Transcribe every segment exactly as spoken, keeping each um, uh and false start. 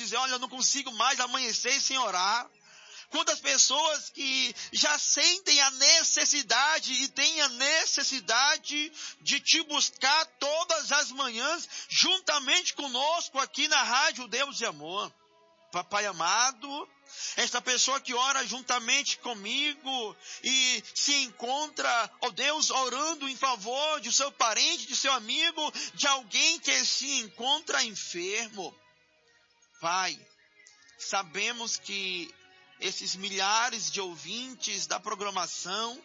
dizem, olha, eu não consigo mais amanhecer sem orar. Quantas pessoas que já sentem a necessidade e têm a necessidade de te buscar todas as manhãs, juntamente conosco aqui na Rádio Deus de Amor. Papai amado, esta pessoa que ora juntamente comigo e se encontra, ó Deus, orando em favor de seu parente, de seu amigo, de alguém que se encontra enfermo. Pai, sabemos que esses milhares de ouvintes da programação,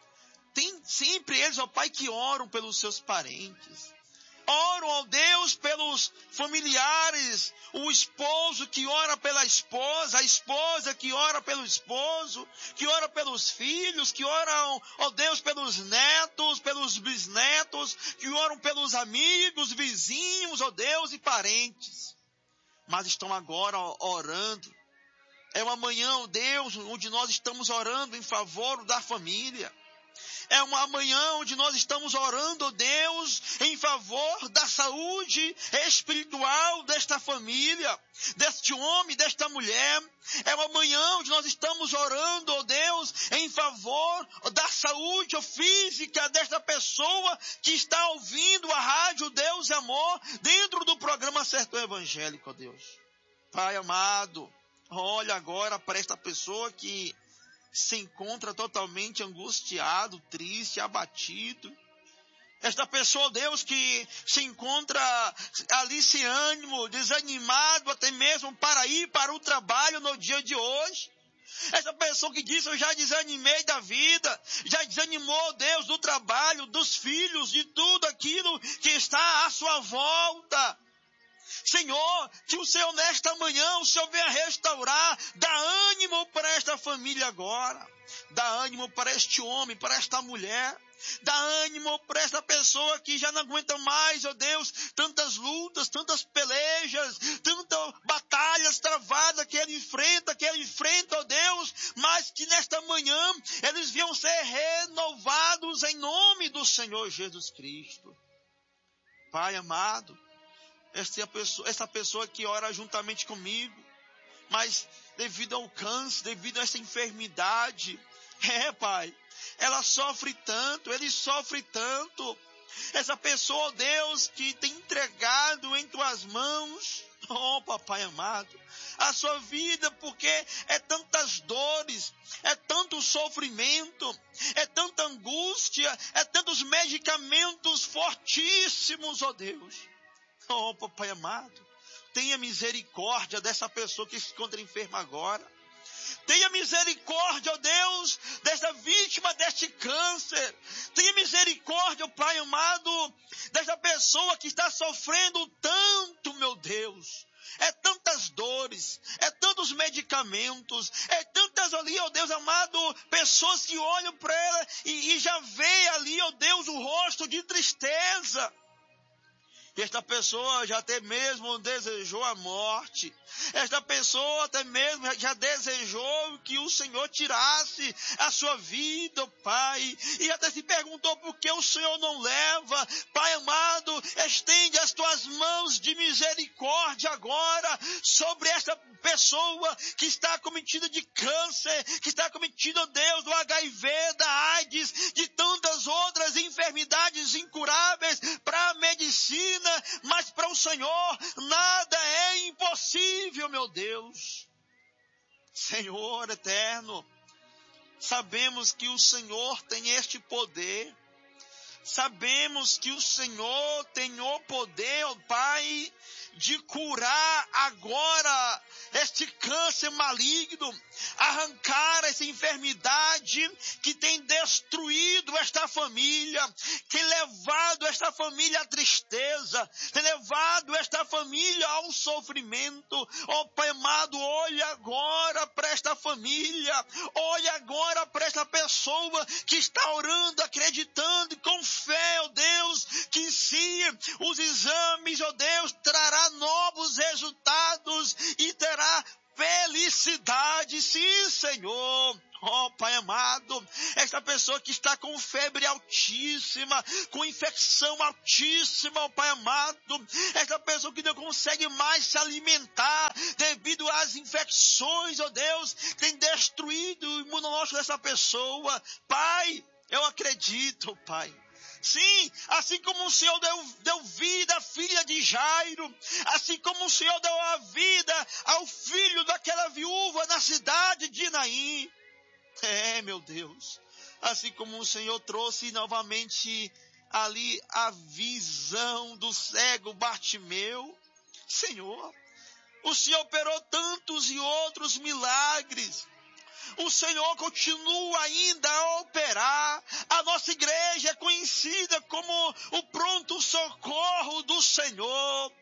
tem sempre eles, ó Pai, que oram pelos seus parentes. Oram, ó Deus, pelos familiares, o esposo que ora pela esposa, a esposa que ora pelo esposo, que ora pelos filhos, que oram, ó Deus, pelos netos, pelos bisnetos, que oram pelos amigos, vizinhos, ó Deus, e parentes. Mas estão agora orando. É uma manhã, ó Deus, onde nós estamos orando em favor da família. É uma manhã onde nós estamos orando, ó Deus, em favor da saúde espiritual desta família, deste homem, desta mulher. É uma manhã onde nós estamos orando, ó Deus, em favor da saúde física desta pessoa que está ouvindo a Rádio Deus e Amor dentro do programa Sertão Evangélico, ó Deus. Pai amado, olha agora para esta pessoa que se encontra totalmente angustiado, triste, abatido. Esta pessoa, Deus, que se encontra ali sem ânimo, desanimado até mesmo para ir para o trabalho no dia de hoje. Essa pessoa que diz, eu já desanimei da vida, já desanimou, Deus, do trabalho, dos filhos, de tudo aquilo que está à sua volta. Senhor, que o Senhor nesta manhã, o Senhor venha restaurar, dá ânimo para esta família agora, dá ânimo para este homem, para esta mulher, dá ânimo para esta pessoa que já não aguenta mais, ó Deus, tantas lutas, tantas pelejas, tantas batalhas travadas que ele enfrenta, que ele enfrenta, ó Deus, mas que nesta manhã eles venham ser renovados em nome do Senhor Jesus Cristo. Pai amado, Essa pessoa, essa pessoa que ora juntamente comigo, mas devido ao câncer, devido a essa enfermidade, é, Pai, ela sofre tanto, ele sofre tanto. Essa pessoa, ó Deus, que tem entregado em tuas mãos, oh Papai amado, a sua vida, porque é tantas dores, é tanto sofrimento, é tanta angústia, é tantos medicamentos fortíssimos, ó Deus. Oh, Papai amado, tenha misericórdia dessa pessoa que se encontra enferma agora. Tenha misericórdia, ó Deus, dessa vítima deste câncer. Tenha misericórdia, ó Pai amado, dessa pessoa que está sofrendo tanto, meu Deus. É tantas dores, é tantos medicamentos, é tantas ali, ó Deus amado, pessoas que olham para ela e, e já vê ali, ó Deus, o rosto de tristeza. Esta pessoa já até mesmo desejou a morte. Esta pessoa até mesmo já desejou que o Senhor tirasse a sua vida, Pai. E até se perguntou por que o Senhor não leva. Pai amado, estende as tuas mãos de misericórdia agora sobre esta pessoa que está acometida de câncer, que está acometida, Deus, do H I V, da AIDS, de tantas outras enfermidades incuráveis para a medicina. Mas para o Senhor nada é impossível, meu Deus. Senhor eterno, sabemos que o Senhor tem este poder. Sabemos que o Senhor tem o poder, ó Pai, de curar agora este câncer maligno, arrancar essa enfermidade que tem destruído esta família, tem levado esta família à tristeza, tem levado esta família ao sofrimento. Ó Pai amado, olha agora para esta família, olha agora para esta pessoa que está orando, acreditando com fé, ó Deus, que sim, os exames, ó Deus, trará novos resultados e terá felicidade, sim, Senhor. Oh, Pai amado, esta pessoa que está com febre altíssima, com infecção altíssima, oh, Pai amado, esta pessoa que não consegue mais se alimentar infecções, ó Deus, tem destruído o imunológico dessa pessoa. Pai, eu acredito, Pai. Sim, assim como o Senhor deu, deu vida à filha de Jairo, assim como o Senhor deu a vida ao filho daquela viúva na cidade de Naim. É, meu Deus, assim como o Senhor trouxe novamente ali a visão do cego Bartimeu. Senhor, o Senhor operou tantos e outros milagres. O Senhor continua ainda a operar. A nossa igreja é conhecida como o pronto socorro do Senhor.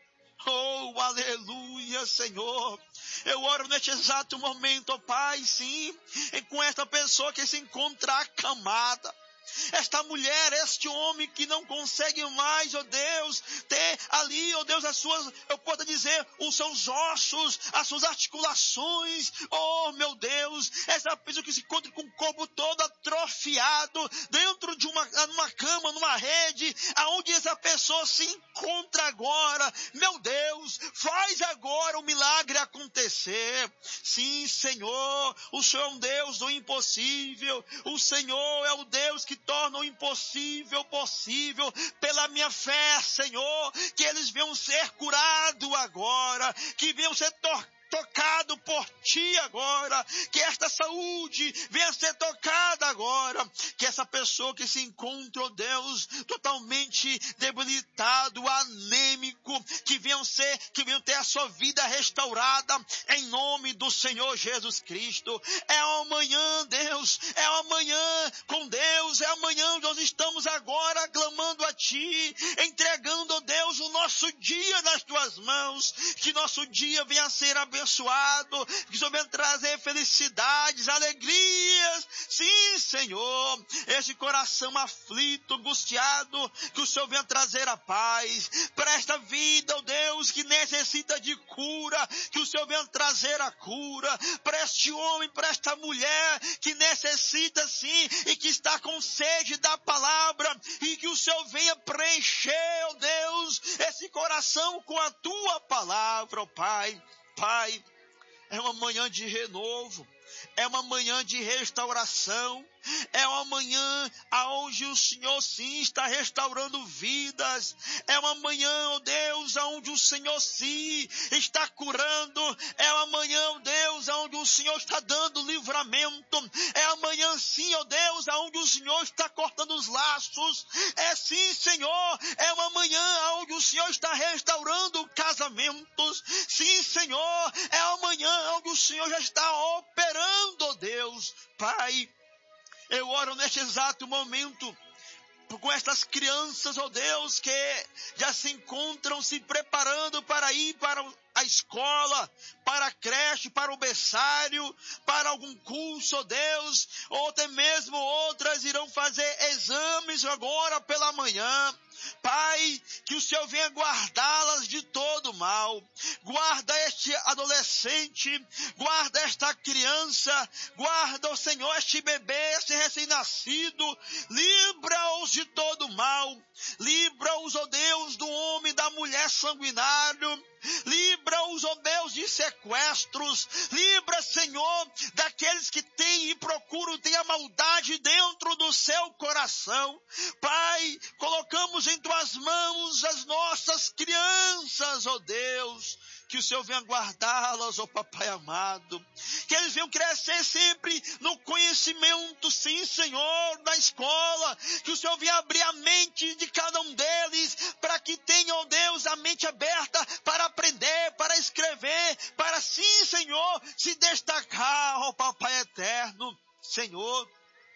Oh, aleluia, Senhor. Eu oro neste exato momento, ó Pai, sim, com esta pessoa que se encontra acamada. Esta mulher, este homem que não consegue mais, ó Deus, ter ali, ó Deus, as suas, eu posso dizer, os seus ossos, as suas articulações, oh meu Deus, essa pessoa que se encontra com o corpo todo atrofiado, dentro de uma, numa cama, numa rede, aonde essa pessoa se encontra agora, meu Deus, faz agora o milagre acontecer. Sim, Senhor, o Senhor é um Deus do impossível, o Senhor é o Deus que torna o impossível possível. Pela minha fé, Senhor, que eles venham ser curados agora, que venham ser tornados tocado por ti agora, que esta saúde venha ser tocada agora, que essa pessoa que se encontra, oh Deus, totalmente debilitado, anêmico, que venham ser, que venham ter a sua vida restaurada, em nome do Senhor Jesus Cristo. É amanhã, Deus, é amanhã com Deus, é amanhã onde nós estamos agora clamando a ti, entregando, oh Deus, o nosso dia nas tuas mãos, que nosso dia venha a ser abençoado, abençoado, que o Senhor venha trazer felicidades, alegrias. Sim, Senhor, este coração aflito, angustiado, que o Senhor venha trazer a paz para esta vida, ó Deus, que necessita de cura, que o Senhor venha trazer a cura para este homem, para esta mulher que necessita sim e que está com sede da palavra, e que o Senhor venha preencher, ó Deus, esse coração com a tua palavra, ó Pai. Pai, é uma manhã de renovo, é uma manhã de restauração, é uma manhã aonde o Senhor sim está restaurando vidas, é uma manhã, ó Deus, aonde o Senhor sim está curando, é uma manhã, ó Deus, aonde o Senhor está dando livramento, é amanhã sim, ó Deus, aonde o Senhor está cortando os laços, é sim, Senhor, é uma manhã aonde o Senhor está restaurando casamentos, sim, Senhor, é amanhã onde o Senhor já está operando, ó Deus. Pai, eu oro neste exato momento com estas crianças, ó Deus, que já se encontram se preparando para ir para a escola, para a creche, para o berçário, para algum curso, ó Deus, ou até mesmo outras irão fazer exames agora pela manhã. Pai, que o Senhor venha guardá-las de todo mal. Guarda este adolescente, guarda esta criança, guarda, ó Senhor, este bebê, este recém-nascido, livra-os de todo mal, livra-os, ó Deus, do homem e da mulher sanguinário, livra-os, ó Deus, de sequestros, livra, Senhor, daqueles que têm e procuram ter a maldade dentro do seu coração. Pai, colocamos em tuas mãos as nossas crianças, ó Deus, que o Senhor venha guardá-las, ó Papai amado, que eles venham crescer sempre no conhecimento, sim, Senhor, na escola, que o Senhor venha abrir a mente de cada um deles, para que tenham, ó Deus, a mente aberta para aprender, para escrever, para sim, Senhor, se destacar, ó Papai eterno. Senhor,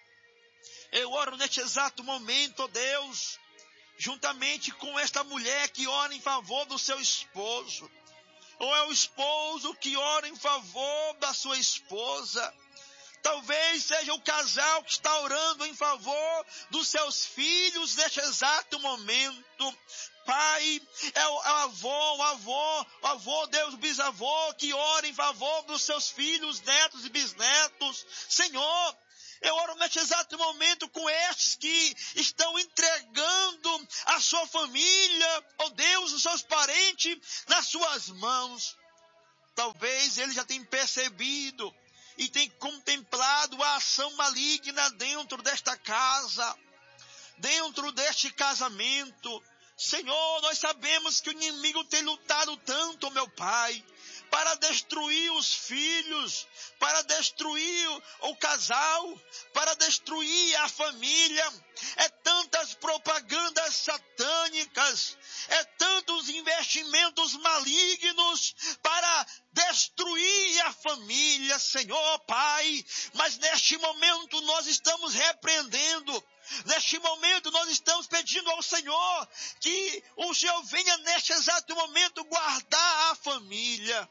eu oro neste exato momento, ó Deus, juntamente com esta mulher que ora em favor do seu esposo, ou é o esposo que ora em favor da sua esposa, talvez seja o casal que está orando em favor dos seus filhos neste exato momento. Pai, é o avô, o avô, o avô, Deus, o bisavô, que ora em favor dos seus filhos, netos e bisnetos. Senhor, eu oro neste exato momento com estes que estão entregando a sua família, ó Deus, os seus parentes, nas suas mãos. Talvez ele já tenha percebido e tem contemplado a ação maligna dentro desta casa, dentro deste casamento. Senhor, nós sabemos que o inimigo tem lutado tanto, meu Pai, para destruir os filhos, para destruir o casal, para destruir a família. É tantas propagandas satânicas, é tantos investimentos malignos para destruir a família, Senhor Pai. Mas neste momento nós estamos repreendendo. Neste momento nós estamos pedindo ao Senhor que o Senhor venha neste exato momento guardar a família.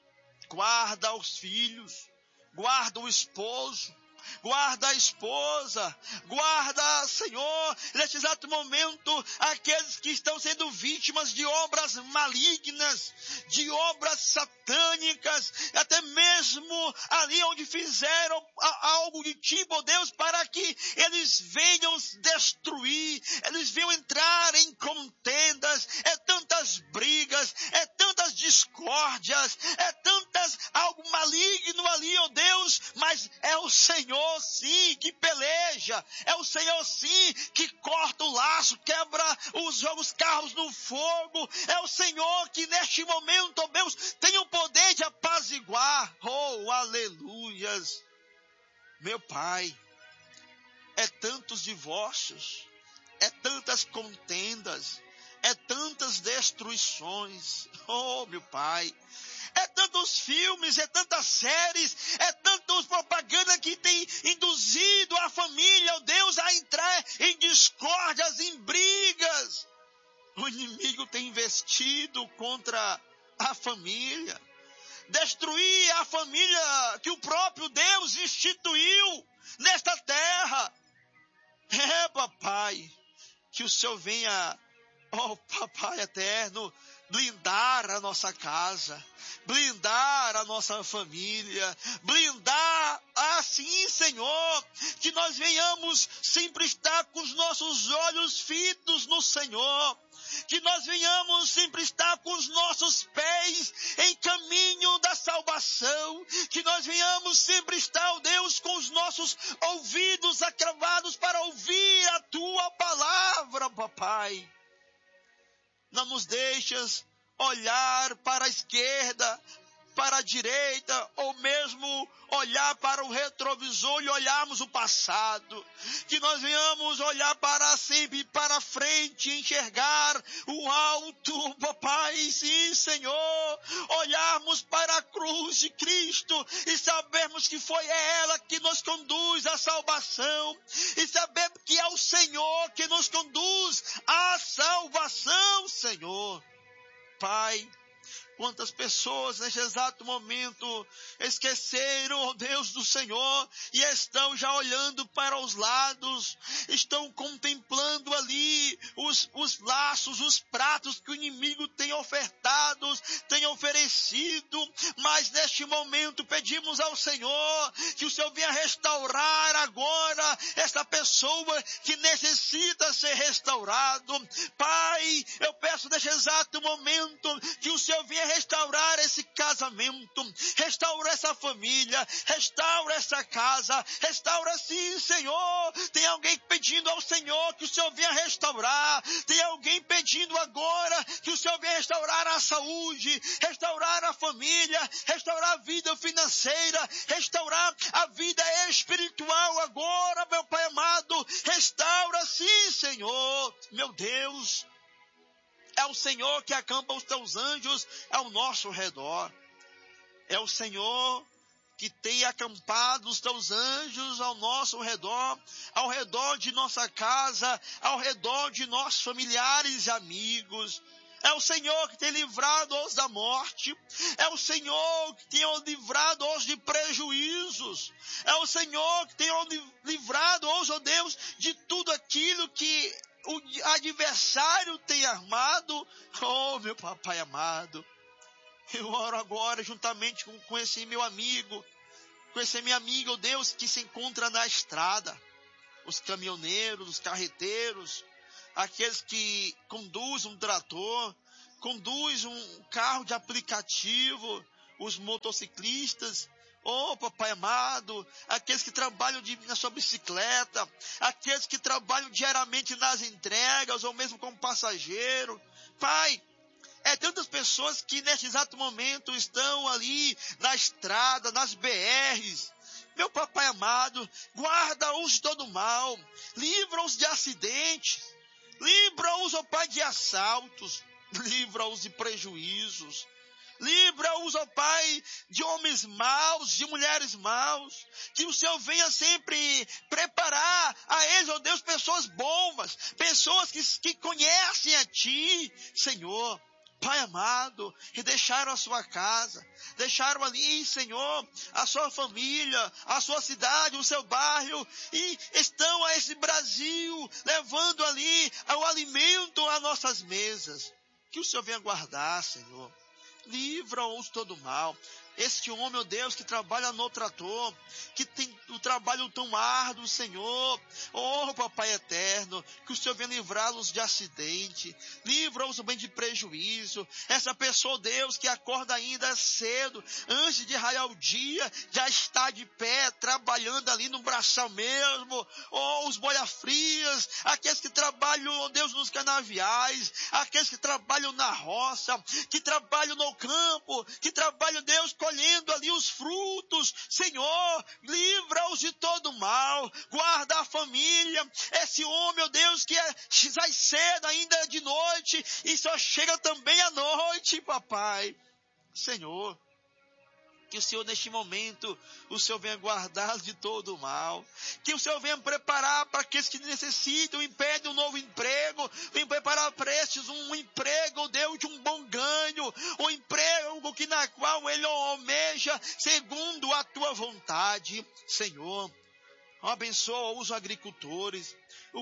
Guarda os filhos, guarda o esposo, guarda a esposa, guarda, Senhor, neste exato momento, aqueles que estão sendo vítimas de obras malignas, de obras satânicas, até mesmo ali onde fizeram algo de tipo, oh Deus, para que eles venham destruir, eles venham entrar em contendas, é tantas brigas, é tantas discórdias, é tantas, algo maligno ali, oh Deus, mas é o Senhor sim que peleja, é o Senhor sim que corta o laço, quebra os, joga os carros no fogo, é o Senhor que neste momento, oh Deus, tem o poder de apaziguar. Oh, aleluias, meu Pai, é tantos divórcios, é tantas contendas, é tantas destruições, oh meu Pai, é tantos filmes, é tantas séries, é tantas propagandas que tem induzido a família, oh Deus, a entrar em discórdias, em brigas. O inimigo tem investido contra a família, destruir a família que o próprio Deus instituiu nesta terra. É, papai, que o Senhor venha, oh papai eterno, blindar a nossa casa, blindar a nossa família, blindar assim, Senhor, que nós venhamos sempre estar com os nossos olhos fitos no Senhor, que nós venhamos sempre estar com os nossos pés em caminho da salvação, que nós venhamos sempre estar, ó Deus, com os nossos ouvidos acravados para ouvir a Tua palavra, papai. Não nos deixas olhar para a esquerda, para a direita, ou mesmo olhar para o retrovisor e olharmos o passado. Que nós venhamos olhar para sempre, para frente, enxergar o alto, papai, sim, Senhor. Olharmos para a cruz de Cristo e sabermos que foi ela que nos conduz à salvação. E saber que é o Senhor que nos conduz à salvação, Senhor. Pai, quantas pessoas neste exato momento esqueceram, ó Deus, do Senhor e estão já olhando para os lados, estão contemplando ali os, os laços, os pratos que o inimigo tem ofertado, tem oferecido, mas neste momento pedimos ao Senhor que o Senhor venha restaurar agora esta pessoa que necessita ser restaurado. Pai, eu peço neste exato momento que o Senhor venha restaurar esse casamento, restaura essa família, restaura essa casa, restaura sim, Senhor. Tem alguém pedindo ao Senhor que o Senhor venha restaurar, tem alguém pedindo agora que o Senhor venha restaurar a saúde, restaurar a família, restaurar a vida financeira, restaurar a vida espiritual agora, meu Pai amado. Restaura sim, Senhor, meu Deus. É o Senhor que acampa os teus anjos ao nosso redor. É o Senhor que tem acampado os teus anjos ao nosso redor, ao redor de nossa casa, ao redor de nossos familiares e amigos. É o Senhor que tem livrado-os da morte. É o Senhor que tem livrado-os de prejuízos. É o Senhor que tem livrado-os, ó Deus, de tudo aquilo que o adversário tem armado. Oh, meu papai amado, eu oro agora juntamente com, com esse meu amigo, com esse meu amigo, oh Deus, que se encontra na estrada, os caminhoneiros, os carreteiros, aqueles que conduzem um trator, conduzem um carro de aplicativo, os motociclistas, oh, papai amado, aqueles que trabalham de, na sua bicicleta, aqueles que trabalham diariamente nas entregas, ou mesmo como passageiro. Pai, é tantas pessoas que neste exato momento estão ali na estrada, nas B Rs. Meu papai amado, guarda-os de todo mal, livra-os de acidentes, livra-os, ó Pai, de assaltos, livra-os de prejuízos. Livra-os, ó Pai, de homens maus, de mulheres maus. Que o Senhor venha sempre preparar a eles, ó Deus, pessoas boas, pessoas que, que conhecem a Ti, Senhor. Pai amado, e deixaram a sua casa, deixaram ali, Senhor, a sua família, a sua cidade, o seu bairro, e estão a esse Brasil, levando ali o alimento às nossas mesas. Que o Senhor venha guardar, Senhor. Livra-os de todo mal. Este homem, ó Deus, que trabalha no trator, que tem o trabalho tão árduo, Senhor. Oh, Papai eterno, que o Senhor venha livrá-los de acidente, livra-os também de prejuízo. Essa pessoa, Deus, que acorda ainda cedo, antes de raiar o dia, já está de pé, trabalhando ali no braçal mesmo. Oh, os boia-frias, aqueles que trabalham, oh Deus, nos canaviais, aqueles que trabalham na roça, que trabalham no campo, que trabalham, Deus, colhendo ali os frutos. Senhor, livra-os de todo mal, guarda a família, esse homem, ó Deus, que é, sai cedo ainda de noite e só chega também à noite, papai. Senhor, que o Senhor neste momento, o Senhor venha guardá-los de todo o mal. Que o Senhor venha preparar para aqueles que necessitam, impedem um novo emprego. Venha preparar para estes um emprego, Deus, de um bom ganho. Um emprego que na qual ele almeja segundo a tua vontade. Senhor, abençoa os agricultores,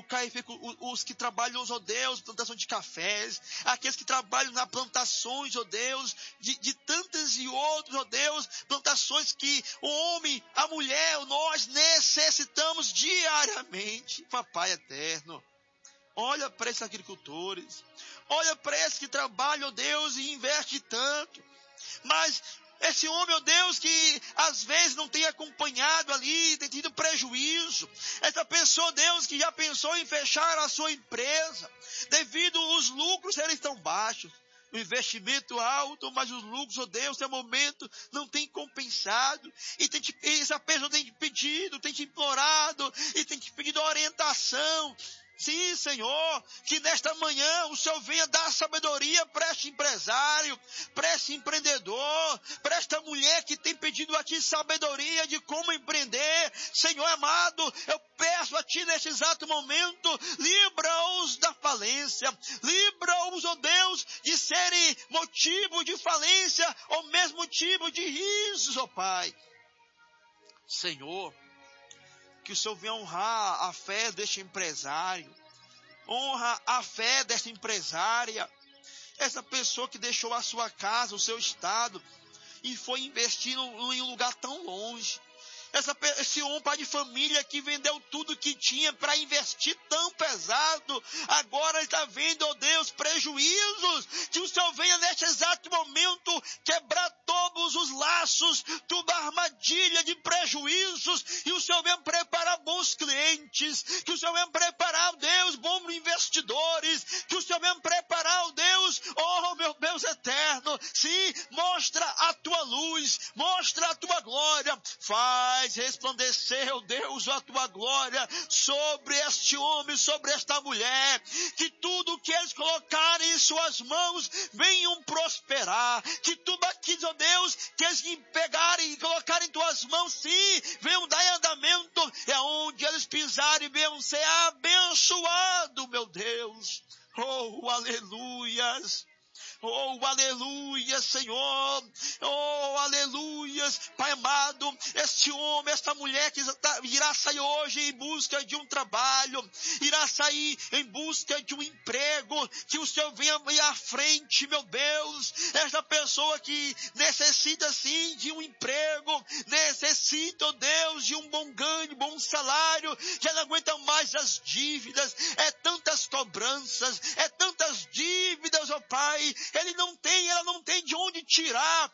os que trabalham, ó Deus, plantação de cafés, aqueles que trabalham nas plantações, ó Deus, de, de tantas e outros, ó Deus, plantações que o homem, a mulher, nós necessitamos diariamente. Papai eterno, olha para esses agricultores, olha para esses que trabalham, ó Deus, e investem tanto, mas esse homem, ó Deus, que às vezes não tem acompanhado ali, tem tido prejuízo. Essa pessoa, Deus, que já pensou em fechar a sua empresa, devido aos lucros serem tão baixos. O investimento alto, mas os lucros, ó Deus, até o momento não tem compensado. E, tem te, e essa pessoa tem te pedido, tem te implorado, e tem te pedido orientação. Sim, Senhor, que nesta manhã o Senhor venha dar sabedoria para este empresário, para este empreendedor, para esta mulher que tem pedido a Ti sabedoria de como empreender. Senhor amado, eu peço a Ti neste exato momento, livra-os da falência, livra-os, ó Deus, de serem motivo de falência ou mesmo motivo de risos, ó Pai. Senhor, que o Senhor venha honrar a fé deste empresário, honra a fé desta empresária, essa pessoa que deixou a sua casa, o seu estado, e foi investir em um lugar tão longe. Essa, esse homem, pai de família, que vendeu tudo que tinha para investir tão pesado, agora ele está vendo, ó Deus, prejuízos. Que o Senhor venha neste exato momento quebrar todos os laços, toda a armadilha de prejuízos, e o Senhor venha preparar bons clientes, que o Senhor venha preparar, ó Deus, bons investidores, que o Senhor venha preparar, ó Deus, oh meu Deus eterno, sim, mostra a tua luz, mostra a tua glória, faz Faz resplandecer, ó Deus, a tua glória sobre este homem, sobre esta mulher, que tudo que eles colocarem em suas mãos venham prosperar, que tudo aquilo, ó Deus, que eles pegarem e colocarem em tuas mãos, sim, venham dar em andamento, é onde eles pisarem, venham ser abençoados, meu Deus. Oh, aleluias. Oh, aleluia, Senhor. Oh, aleluias. Pai amado, este homem, esta mulher que irá sair hoje em busca de um trabalho, irá sair em busca de um emprego, que o Senhor venha à frente, meu Deus. Esta pessoa que necessita sim de um emprego, necessita, oh Deus, de um bom ganho, bom salário, já não aguenta mais as dívidas, é tantas cobranças, é tantas dívidas, ó Pai. Ele não tem, ela não tem de onde tirar.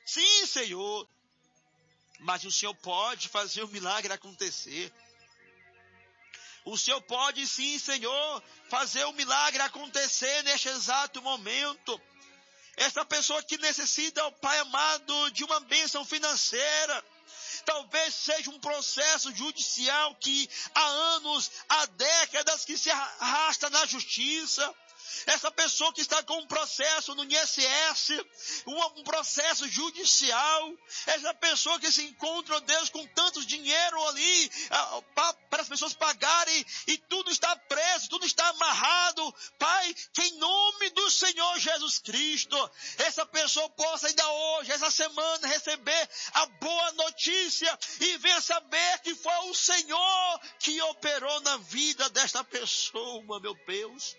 Sim, Senhor. Mas o Senhor pode fazer o milagre acontecer. O Senhor pode sim, Senhor, fazer o milagre acontecer neste exato momento. Essa pessoa que necessita, ó Pai amado, de uma bênção financeira. Talvez seja um processo judicial que há anos, há décadas que se arrasta na justiça. Essa pessoa que está com um processo no I N S S, um processo judicial, essa pessoa que se encontra, ó Deus, com tantos dinheiro ali, para as pessoas pagarem, e tudo está preso, tudo está amarrado. Pai, que em nome do Senhor Jesus Cristo, essa pessoa possa ainda hoje, essa semana, receber a boa notícia e venha saber que foi o Senhor que operou na vida desta pessoa, meu Deus.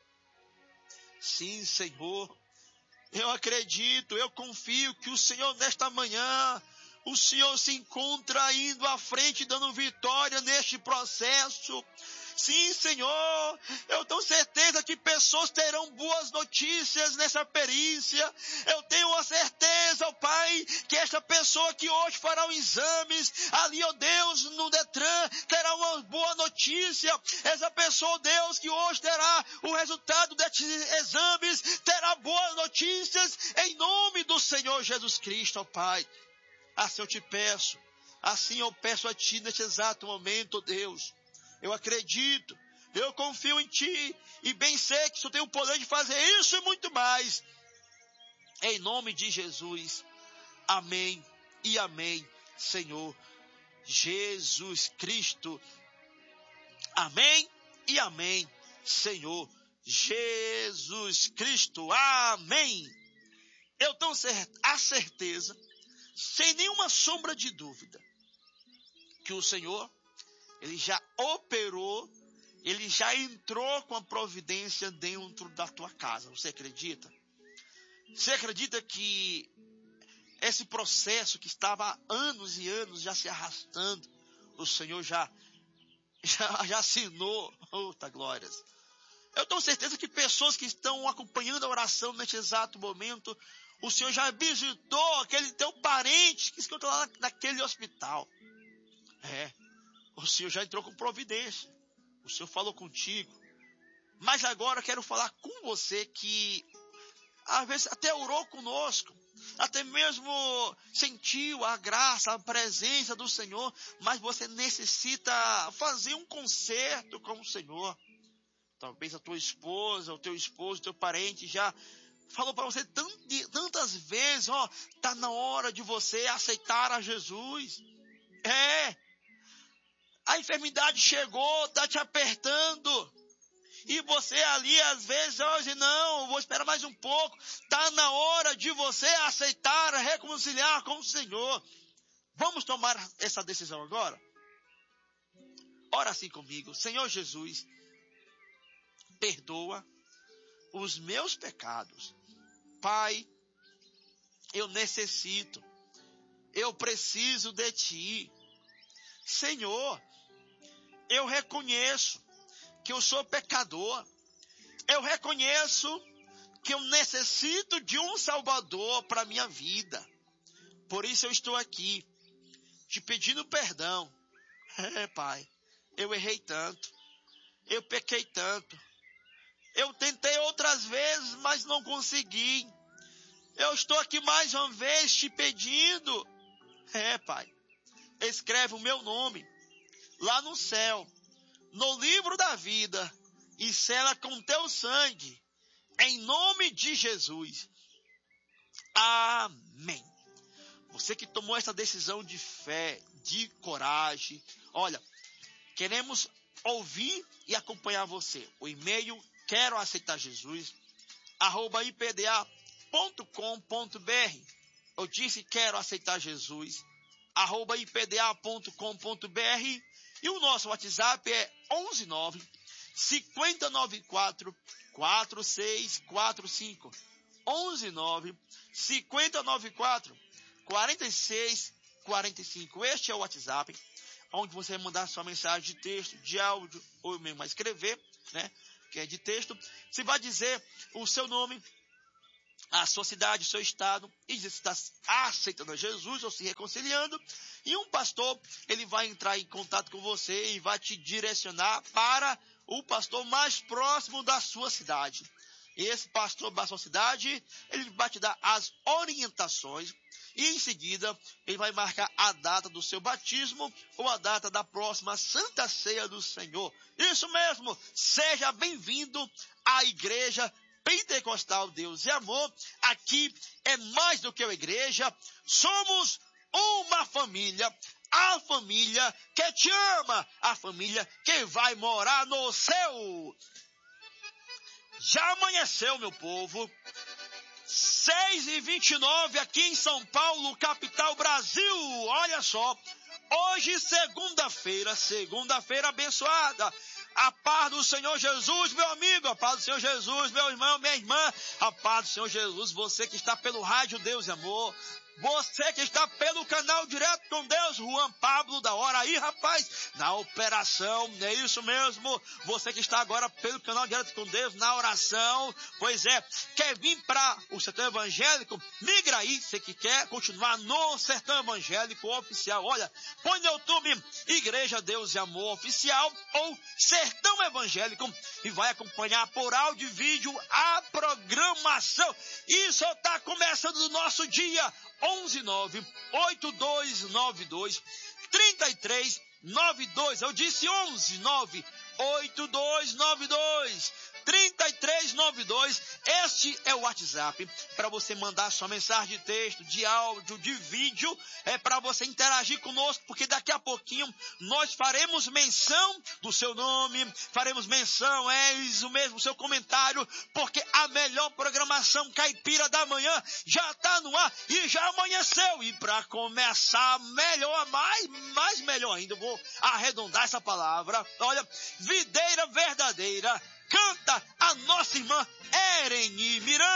Sim, Senhor, eu acredito, eu confio que o Senhor nesta manhã, o Senhor se encontra indo à frente, dando vitória neste processo. Sim, Senhor, eu tenho certeza que pessoas terão boas notícias nessa perícia. Eu tenho a certeza, ó Pai, que esta pessoa que hoje fará os exames, ali, ó Deus, no Detran, terá uma boa notícia. Essa pessoa, ó Deus, que hoje terá o resultado destes exames, terá boas notícias, em nome do Senhor Jesus Cristo, ó Pai. Assim eu te peço, assim eu peço a Ti neste exato momento, ó Deus. Eu acredito, eu confio em Ti, e bem sei que o Senhor tem o poder de fazer isso e muito mais. Em nome de Jesus, amém e amém, Senhor Jesus Cristo. Amém e amém, Senhor Jesus Cristo. Amém. Eu tenho a certeza, sem nenhuma sombra de dúvida, que o Senhor, Ele já operou, Ele já entrou com a providência dentro da tua casa. Você acredita? Você acredita que esse processo que estava há anos e anos já se arrastando, o Senhor já, já, já assinou? Outra glórias. Eu tenho certeza que pessoas que estão acompanhando a oração neste exato momento, o Senhor já visitou aquele teu parente que se encontra lá naquele hospital. É. O Senhor já entrou com providência. O Senhor falou contigo. Mas agora eu quero falar com você que às vezes até orou conosco, até mesmo sentiu a graça, a presença do Senhor, mas você necessita fazer um concerto com o Senhor. Talvez a tua esposa, o teu esposo, o teu parente já falou para você tantas vezes, ó, tá na hora de você aceitar a Jesus. É. A enfermidade chegou, está te apertando. E você ali, às vezes, hoje não, vou esperar mais um pouco. Está na hora de você aceitar, reconciliar com o Senhor. Vamos tomar essa decisão agora? Ora assim comigo. Senhor Jesus, perdoa os meus pecados. Pai, eu necessito, eu preciso de Ti. Senhor, eu reconheço que eu sou pecador. Eu reconheço que eu necessito de um Salvador para a minha vida. Por isso eu estou aqui, te pedindo perdão. É, Pai, eu errei tanto. Eu pequei tanto. Eu tentei outras vezes, mas não consegui. Eu estou aqui mais uma vez te pedindo. É, Pai, escreve o meu nome lá no céu, no livro da vida, e sela com teu sangue, em nome de Jesus. Amém. Você que tomou essa decisão de fé, de coragem, olha, queremos ouvir e acompanhar você. O e-mail quero aceitar Jesus arroba i p d a ponto com ponto b r. Eu disse quero aceitar Jesus arroba i p d a ponto com ponto b r. E o nosso WhatsApp é onze nove, cinco nove quatro, quatro seis quatro cinco. onze nove, cinco nove quatro, quatro seis quatro cinco. Este é o WhatsApp, onde você vai mandar sua mensagem de texto, de áudio, ou mesmo a escrever, né? Que é de texto. Você vai dizer o seu nome, a sua cidade, o seu estado, e dizer se está aceitando a Jesus ou se reconciliando. E um pastor, ele vai entrar em contato com você e vai te direcionar para o pastor mais próximo da sua cidade. E esse pastor da sua cidade, ele vai te dar as orientações e em seguida ele vai marcar a data do seu batismo ou a data da próxima Santa Ceia do Senhor. Isso mesmo, seja bem-vindo à Igreja Pentecostal Deus e Amor. Aqui é mais do que uma igreja, somos uma família, a família que te ama, a família que vai morar no céu. Já amanheceu, meu povo, seis e vinte e nove aqui em São Paulo, capital Brasil. Olha só, hoje segunda-feira, segunda-feira abençoada. A paz do Senhor Jesus, meu amigo, a paz do Senhor Jesus, meu irmão, minha irmã, a paz do Senhor Jesus, você que está pelo rádio Deus e Amor, você que está pelo canal Direto com Deus, Juan Pablo da Hora aí, rapaz, na operação, é isso mesmo, você que está agora pelo canal Direto com Deus, na oração, pois é, quer vir para o sertão evangélico, migra aí, você que quer continuar no sertão evangélico oficial, olha, põe no YouTube, Igreja Deus e Amor Oficial, ou Sertão Evangélico, e vai acompanhar por áudio e vídeo a programação. Isso está começando o nosso dia, onze nove oito dois nove dois três três nove dois. Eu disse onze nove oito dois nove dois três três nove dois. Este é o WhatsApp para você mandar sua mensagem de texto, de áudio, de vídeo, é para você interagir conosco, porque daqui a pouquinho nós faremos menção do seu nome, faremos menção, é isso mesmo, o seu comentário, porque a melhor programação caipira da manhã já está no ar e já amanheceu. E para começar melhor, mais, mais melhor ainda, eu vou arredondar essa palavra, olha, videira verdadeira, canta a nossa irmã Ereni Miranda.